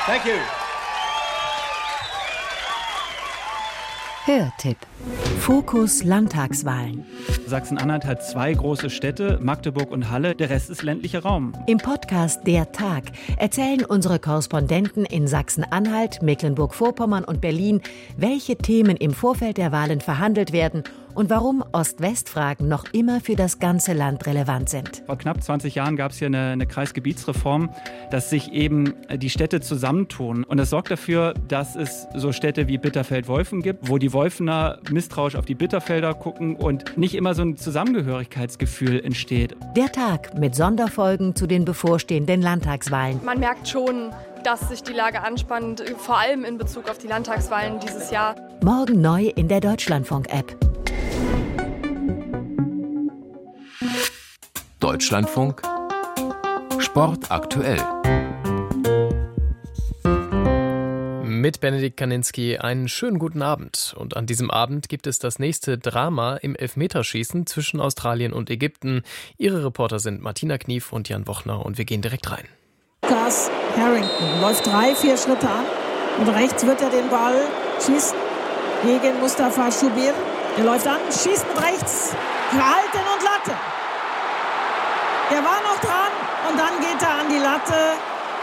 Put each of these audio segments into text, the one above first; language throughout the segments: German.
Thank you. Hörtipp. Fokus Landtagswahlen. Sachsen-Anhalt hat 2 große Städte, Magdeburg und Halle, der Rest ist ländlicher Raum. Im Podcast Der Tag erzählen unsere Korrespondenten in Sachsen-Anhalt, Mecklenburg-Vorpommern und Berlin, welche Themen im Vorfeld der Wahlen verhandelt werden und warum Ost-West-Fragen noch immer für das ganze Land relevant sind. Vor knapp 20 Jahren gab es hier eine Kreisgebietsreform, dass sich eben die Städte zusammentun. Und das sorgt dafür, dass es so Städte wie Bitterfeld-Wolfen gibt, wo die Wolfener misstrauisch auf die Bitterfelder gucken und nicht immer so ein Zusammengehörigkeitsgefühl entsteht. Der Tag mit Sonderfolgen zu den bevorstehenden Landtagswahlen. Man merkt schon, dass sich die Lage anspannt, vor allem in Bezug auf die Landtagswahlen dieses Jahr. Morgen neu in der Deutschlandfunk-App. Deutschlandfunk Sport aktuell. Mit Benedikt Kaninski einen schönen guten Abend. Und an diesem Abend gibt es das nächste Drama im Elfmeterschießen zwischen Australien und Ägypten. Ihre Reporter sind Martina Knief und Jan Wochner und wir gehen direkt rein. Gus Harrington läuft 3-4 Schritte an und rechts wird er den Ball schießen gegen Mustafa Shubir. Er läuft an, schießt mit rechts, gehalten und Latte. Er war noch dran und dann geht er an die Latte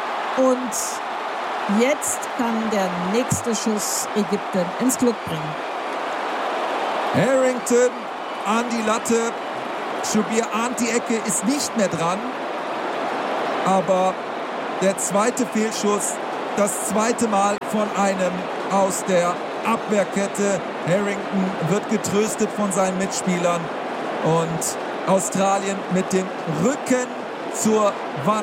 und jetzt kann der nächste Schuss Ägypten ins Glück bringen. Harrington an die Latte, Shubir ahnt die Ecke, ist nicht mehr dran, aber der zweite Fehlschuss, das zweite Mal von einem aus der Abwehrkette. Harrington wird getröstet von seinen Mitspielern und Australien mit dem Rücken zur Wand.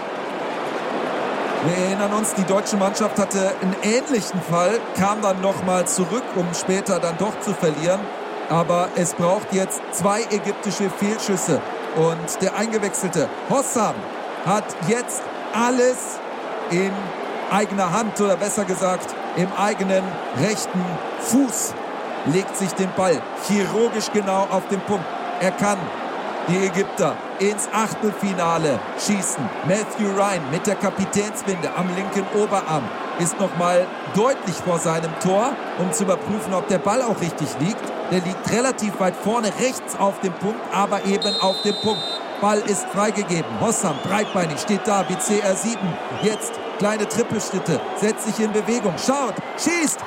Wir erinnern uns, die deutsche Mannschaft hatte einen ähnlichen Fall, kam dann nochmal zurück, um später dann doch zu verlieren. Aber es braucht jetzt 2 ägyptische Fehlschüsse. Und der eingewechselte Hossam hat jetzt alles in eigener Hand, oder besser gesagt im eigenen rechten Fuß, legt sich den Ball chirurgisch genau auf den Punkt. Er kann die Ägypter ins Achtelfinale schießen. Matthew Ryan mit der Kapitänsbinde am linken Oberarm ist nochmal deutlich vor seinem Tor, um zu überprüfen, ob der Ball auch richtig liegt. Der liegt relativ weit vorne, rechts auf dem Punkt, aber eben auf dem Punkt. Ball ist freigegeben. Hossam, breitbeinig, steht da, BCR7. Jetzt kleine Trippelschritte, setzt sich in Bewegung, schaut, schießt,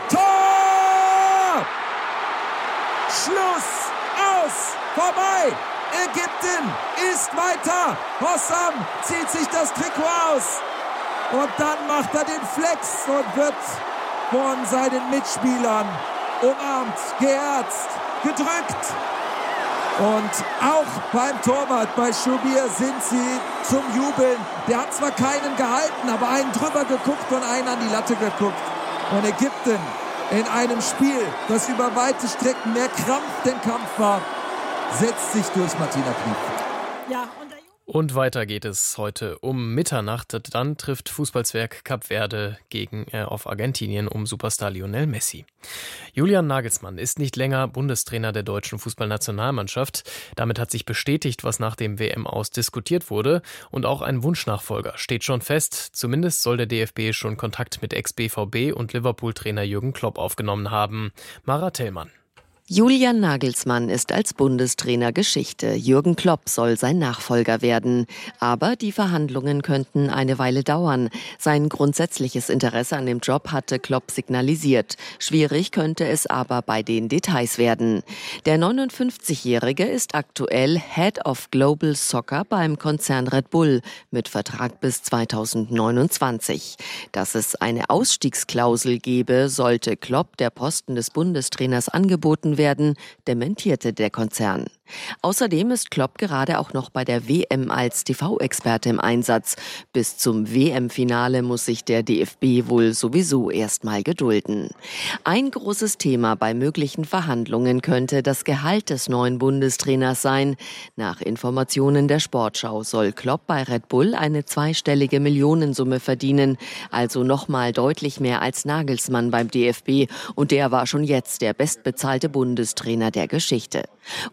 Tor! Schluss, aus, vorbei! Ägypten ist weiter. Hossam zieht sich das Trikot aus. Und dann macht er den Flex und wird von seinen Mitspielern umarmt, geherzt, gedrückt. Und auch beim Torwart, bei Shubir, sind sie zum Jubeln. Der hat zwar keinen gehalten, aber einen drüber geguckt und einen an die Latte geguckt. Und Ägypten in einem Spiel, das über weite Strecken mehr Krampf denn Kampf war, setzt sich durch, Martina Knief. Ja, und weiter geht es heute um Mitternacht. Dann trifft Fußballzwerg Kap Verde auf Argentinien um Superstar Lionel Messi. Julian Nagelsmann ist nicht länger Bundestrainer der deutschen Fußballnationalmannschaft. Damit hat sich bestätigt, was nach dem WM-Aus diskutiert wurde. Und auch ein Wunschnachfolger steht schon fest. Zumindest soll der DFB schon Kontakt mit Ex-BVB und Liverpool-Trainer Jürgen Klopp aufgenommen haben. Mara Tellmann. Julian Nagelsmann ist als Bundestrainer Geschichte. Jürgen Klopp soll sein Nachfolger werden. Aber die Verhandlungen könnten eine Weile dauern. Sein grundsätzliches Interesse an dem Job hatte Klopp signalisiert. Schwierig könnte es aber bei den Details werden. Der 59-Jährige ist aktuell Head of Global Soccer beim Konzern Red Bull mit Vertrag bis 2029. Dass es eine Ausstiegsklausel gebe, sollte Klopp der Posten des Bundestrainers angeboten werden, dementierte der Konzern. Außerdem ist Klopp gerade auch noch bei der WM als TV-Experte im Einsatz. Bis zum WM-Finale muss sich der DFB wohl sowieso erstmal gedulden. Ein großes Thema bei möglichen Verhandlungen könnte das Gehalt des neuen Bundestrainers sein. Nach Informationen der Sportschau soll Klopp bei Red Bull eine zweistellige Millionensumme verdienen, also nochmal deutlich mehr als Nagelsmann beim DFB. Und der war schon jetzt der bestbezahlte Bundestrainer der Geschichte. Und was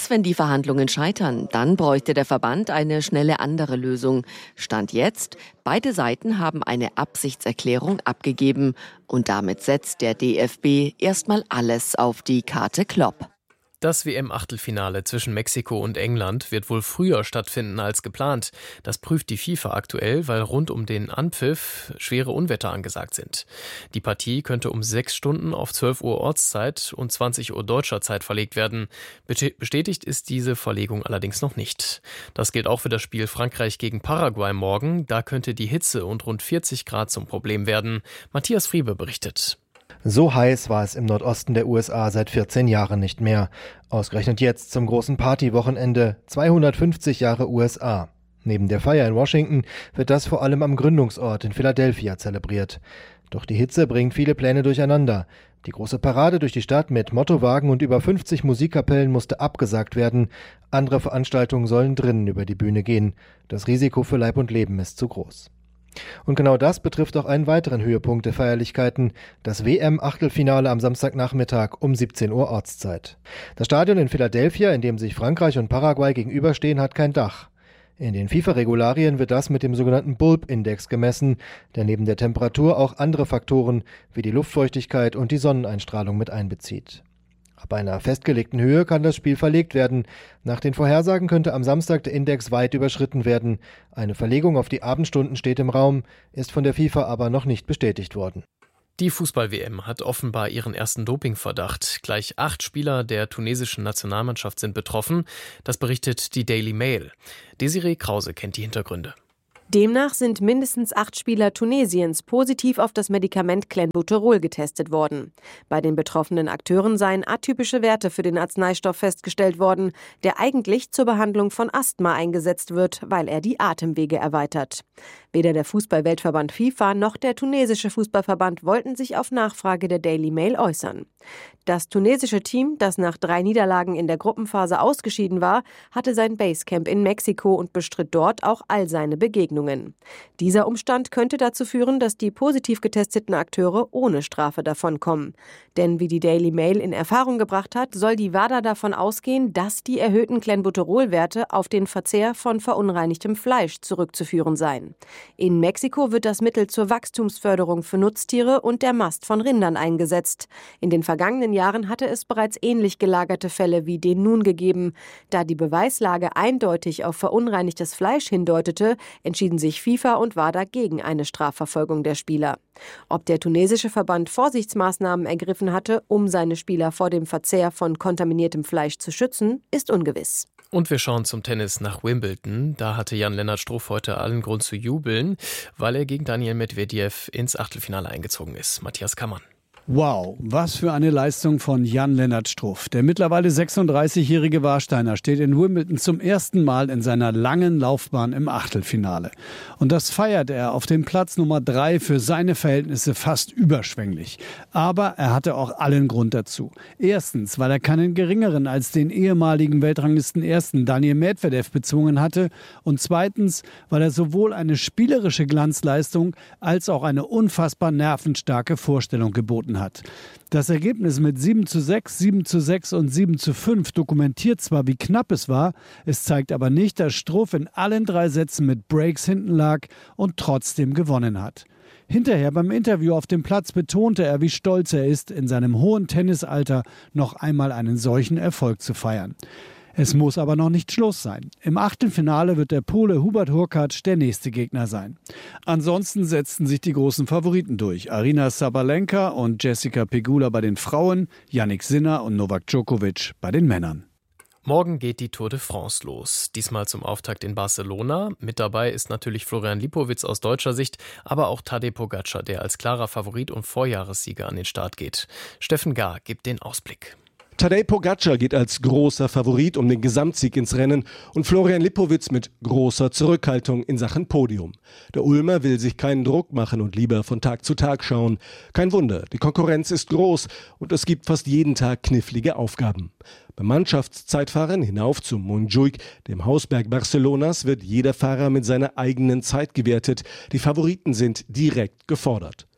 Was, wenn die Verhandlungen scheitern? Dann bräuchte der Verband eine schnelle andere Lösung. Stand jetzt, beide Seiten haben eine Absichtserklärung abgegeben. Und damit setzt der DFB erstmal alles auf die Karte Klopp. Das WM-Achtelfinale zwischen Mexiko und England wird wohl früher stattfinden als geplant. Das prüft die FIFA aktuell, weil rund um den Anpfiff schwere Unwetter angesagt sind. Die Partie könnte um 6 Stunden auf 12 Uhr Ortszeit und 20 Uhr deutscher Zeit verlegt werden. Bestätigt ist diese Verlegung allerdings noch nicht. Das gilt auch für das Spiel Frankreich gegen Paraguay morgen. Da könnte die Hitze und rund 40 Grad zum Problem werden. Matthias Friebe berichtet. So heiß war es im Nordosten der USA seit 14 Jahren nicht mehr. Ausgerechnet jetzt zum großen Partywochenende 250 Jahre USA. Neben der Feier in Washington wird das vor allem am Gründungsort in Philadelphia zelebriert. Doch die Hitze bringt viele Pläne durcheinander. Die große Parade durch die Stadt mit Mottowagen und über 50 Musikkapellen musste abgesagt werden. Andere Veranstaltungen sollen drinnen über die Bühne gehen. Das Risiko für Leib und Leben ist zu groß. Und genau das betrifft auch einen weiteren Höhepunkt der Feierlichkeiten, das WM-Achtelfinale am Samstagnachmittag um 17 Uhr Ortszeit. Das Stadion in Philadelphia, in dem sich Frankreich und Paraguay gegenüberstehen, hat kein Dach. In den FIFA-Regularien wird das mit dem sogenannten Bulb-Index gemessen, der neben der Temperatur auch andere Faktoren wie die Luftfeuchtigkeit und die Sonneneinstrahlung mit einbezieht. Ab einer festgelegten Höhe kann das Spiel verlegt werden. Nach den Vorhersagen könnte am Samstag der Index weit überschritten werden. Eine Verlegung auf die Abendstunden steht im Raum, ist von der FIFA aber noch nicht bestätigt worden. Die Fußball-WM hat offenbar ihren ersten Dopingverdacht. Gleich 8 Spieler der tunesischen Nationalmannschaft sind betroffen. Das berichtet die Daily Mail. Desiree Krause kennt die Hintergründe. Demnach sind mindestens 8 Spieler Tunesiens positiv auf das Medikament Clenbuterol getestet worden. Bei den betroffenen Akteuren seien atypische Werte für den Arzneistoff festgestellt worden, der eigentlich zur Behandlung von Asthma eingesetzt wird, weil er die Atemwege erweitert. Weder der Fußball-Weltverband FIFA noch der tunesische Fußballverband wollten sich auf Nachfrage der Daily Mail äußern. Das tunesische Team, das nach 3 Niederlagen in der Gruppenphase ausgeschieden war, hatte sein Basecamp in Mexiko und bestritt dort auch all seine Begegnungen. Dieser Umstand könnte dazu führen, dass die positiv getesteten Akteure ohne Strafe davonkommen. Denn wie die Daily Mail in Erfahrung gebracht hat, soll die WADA davon ausgehen, dass die erhöhten Clenbuterol-Werte auf den Verzehr von verunreinigtem Fleisch zurückzuführen seien. In Mexiko wird das Mittel zur Wachstumsförderung für Nutztiere und der Mast von Rindern eingesetzt. In den vergangenen Jahren hatte es bereits ähnlich gelagerte Fälle wie den nun gegeben. Da die Beweislage eindeutig auf verunreinigtes Fleisch hindeutete, entschieden sich FIFA und WADA gegen eine Strafverfolgung der Spieler. Ob der tunesische Verband Vorsichtsmaßnahmen ergriffen hatte, um seine Spieler vor dem Verzehr von kontaminiertem Fleisch zu schützen, ist ungewiss. Und wir schauen zum Tennis nach Wimbledon. Da hatte Jan-Lennart Struff heute allen Grund zu jubeln, weil er gegen Daniil Medvedev ins Achtelfinale eingezogen ist. Matthias Kammann. Wow, was für eine Leistung von Jan-Lennart Struff. Der mittlerweile 36-jährige Warsteiner steht in Wimbledon zum ersten Mal in seiner langen Laufbahn im Achtelfinale. Und das feiert er auf dem Platz Nummer 3 für seine Verhältnisse fast überschwänglich. Aber er hatte auch allen Grund dazu. Erstens, weil er keinen geringeren als den ehemaligen Weltranglisten-Ersten Daniil Medvedev bezwungen hatte. Und zweitens, weil er sowohl eine spielerische Glanzleistung als auch eine unfassbar nervenstarke Vorstellung geboten hat. Das Ergebnis mit 7:6, 7:6 und 7:5 dokumentiert zwar, wie knapp es war, es zeigt aber nicht, dass Struff in allen 3 Sätzen mit Breaks hinten lag und trotzdem gewonnen hat. Hinterher beim Interview auf dem Platz betonte er, wie stolz er ist, in seinem hohen Tennisalter noch einmal einen solchen Erfolg zu feiern. Es muss aber noch nicht Schluss sein. Im Achtelfinale wird der Pole Hubert Hurkacz der nächste Gegner sein. Ansonsten setzten sich die großen Favoriten durch. Aryna Sabalenka und Jessica Pegula bei den Frauen, Jannik Sinner und Novak Djokovic bei den Männern. Morgen geht die Tour de France los. Diesmal zum Auftakt in Barcelona. Mit dabei ist natürlich Florian Lipowitz aus deutscher Sicht, aber auch Tadej Pogačar, der als klarer Favorit und Vorjahressieger an den Start geht. Steffen Gahr gibt den Ausblick. Tadej Pogačar geht als großer Favorit um den Gesamtsieg ins Rennen und Florian Lipowitz mit großer Zurückhaltung in Sachen Podium. Der Ulmer will sich keinen Druck machen und lieber von Tag zu Tag schauen. Kein Wunder, die Konkurrenz ist groß und es gibt fast jeden Tag knifflige Aufgaben. Beim Mannschaftszeitfahren hinauf zum Montjuïc, dem Hausberg Barcelonas, wird jeder Fahrer mit seiner eigenen Zeit gewertet. Die Favoriten sind direkt gefordert.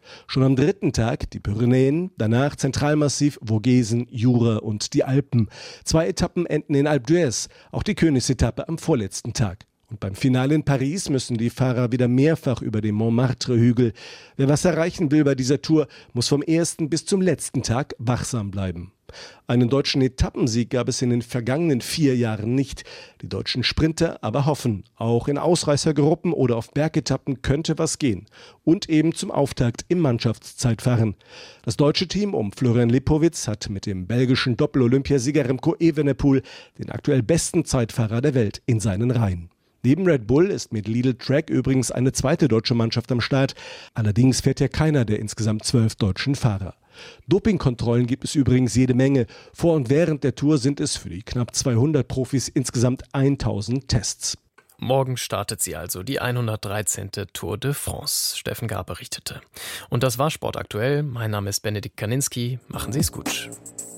Schon am dritten Tag die Pyrenäen, danach Zentralmassiv, Vogesen, Jura und die Alpen. 2 Etappen enden in Alpe d'Huez, auch die Königsetappe am vorletzten Tag. Und beim Finale in Paris müssen die Fahrer wieder mehrfach über den Montmartre-Hügel. Wer was erreichen will bei dieser Tour, muss vom ersten bis zum letzten Tag wachsam bleiben. Einen deutschen Etappensieg gab es in den vergangenen 4 Jahren nicht. Die deutschen Sprinter aber hoffen, auch in Ausreißergruppen oder auf Bergetappen könnte was gehen. Und eben zum Auftakt im Mannschaftszeitfahren. Das deutsche Team um Florian Lipowitz hat mit dem belgischen Doppel-Olympiasieger Remco Evenepoel den aktuell besten Zeitfahrer der Welt in seinen Reihen. Neben Red Bull ist mit Lidl Trek übrigens eine zweite deutsche Mannschaft am Start. Allerdings fährt ja keiner der insgesamt 12 deutschen Fahrer. Dopingkontrollen gibt es übrigens jede Menge. Vor und während der Tour sind es für die knapp 200 Profis insgesamt 1000 Tests. Morgen startet sie also, die 113. Tour de France. Steffen Gab berichtete. Und das war Sport aktuell. Mein Name ist Benedikt Kaninski. Machen Sie es gut.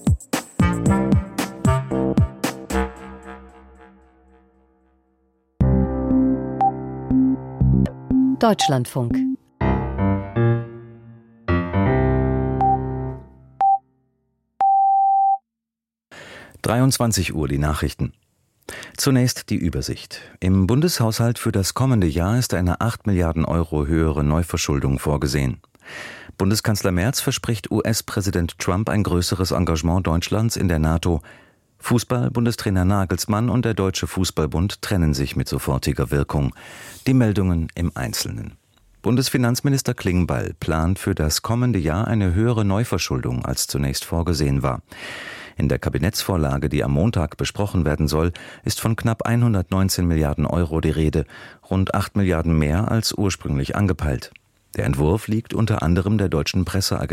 Deutschlandfunk. Uhr die Nachrichten. Zunächst die Übersicht. Im Bundeshaushalt für das kommende Jahr ist eine 8 Milliarden Euro höhere Neuverschuldung vorgesehen. Bundeskanzler Merz verspricht US-Präsident Trump ein größeres Engagement Deutschlands in der NATO. Fußball-Bundestrainer Nagelsmann und der Deutsche Fußballbund trennen sich mit sofortiger Wirkung. Die Meldungen im Einzelnen. Bundesfinanzminister Klingbeil plant für das kommende Jahr eine höhere Neuverschuldung, als zunächst vorgesehen war. In der Kabinettsvorlage, die am Montag besprochen werden soll, ist von knapp 119 Milliarden Euro die Rede, rund 8 Milliarden mehr als ursprünglich angepeilt. Der Entwurf liegt unter anderem der deutschen Presseagentur